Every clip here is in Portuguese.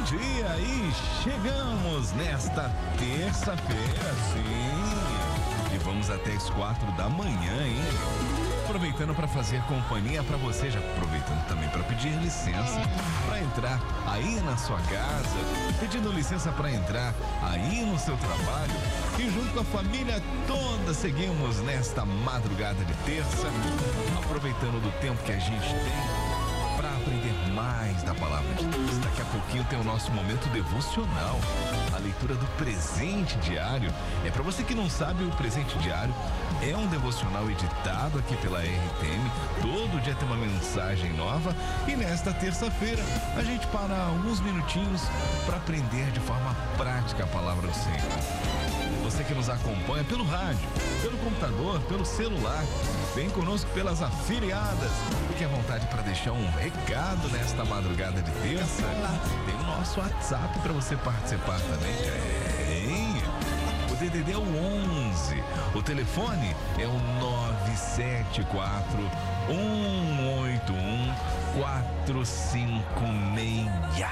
dia e chegamos nesta terça-feira, sim. E vamos até as 4 da manhã, hein? Aproveitando para fazer companhia para você, já aproveitando também para pedir licença para entrar aí na sua casa, pedindo licença para entrar aí no seu trabalho e junto com a família toda seguimos nesta madrugada de terça, aproveitando do tempo que a gente tem para aprender mais da palavra de Deus. Daqui a pouquinho tem o nosso momento devocional, a leitura do presente diário. É para você que não sabe, o presente diário é um devocional editado aqui pela RTM. Todo dia tem uma mensagem nova e nesta terça-feira a gente para alguns minutinhos para aprender de forma prática a palavra do Senhor. Você que nos acompanha pelo rádio, pelo computador, pelo celular, vem conosco pelas afiliadas. Fique à vontade para deixar um recado nesta madrugada de terça. Tem o nosso WhatsApp para você participar também. O DDD é o 11. O telefone é o 974 181 456.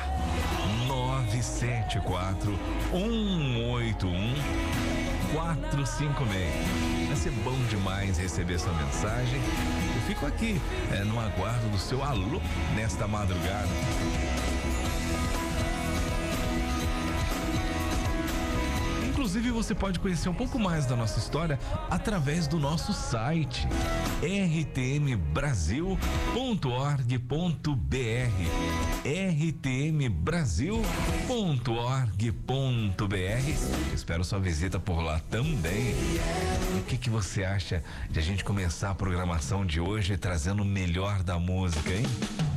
974 181 456. Vai ser bom demais receber sua mensagem. Eu fico aqui no aguardo do seu alô nesta madrugada. Inclusive, você pode conhecer um pouco mais da nossa história através do nosso site rtmbrasil.org.br rtmbrasil.org.br. Espero sua visita por lá também. E o que você acha de a gente começar a programação de hoje trazendo o melhor da música, hein?